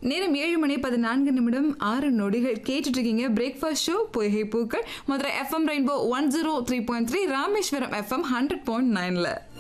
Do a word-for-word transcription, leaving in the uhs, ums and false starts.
நேரம் ஏழு மணி பதினான்கு நிமிடம் ஆறு நொடிகள் கேட்டுட்டு இருக்கீங்க பிரேக்ஃபாஸ்ட் ஷோ பொய்கை பூக்கள் Madurai FM rainbow one zero three point three Rameswaram FM hundred point நைன்ல